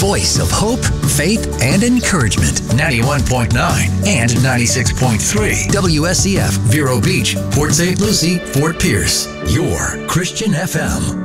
voice of hope, faith, and encouragement. 91.9 and 96.3. WSEF, Vero Beach, Port St. Lucie, Fort Pierce. Your Christian FM.